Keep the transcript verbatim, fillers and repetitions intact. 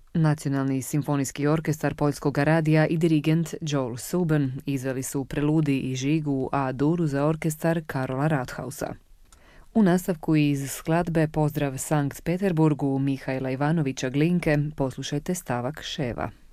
Nacionalni simfonijski orkestar Poljskog radija i dirigent Joel Suben izveli su preludi i žigu u A-duru za orkestar Karola Rathausa. U nastavku iz skladbe Pozdrav Sankt Peterburgu Mihajla Ivanovića Glinke poslušajte stavak Ševa.